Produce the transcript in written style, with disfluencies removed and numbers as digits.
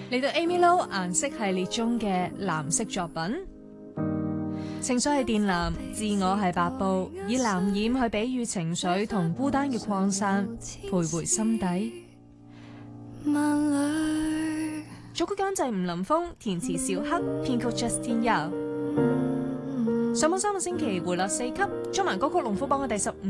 嚟到 Amy Lo 顏色系列中嘅藍色作品，情緒係靛藍，自我係白布，以藍染去比喻情緒同孤單嘅擴散，徘徊心底。作曲監製吳林峰，填詞小黑，編曲 Justin Yao。上榜3個星期回落4級，中文歌曲龍虎榜嘅第15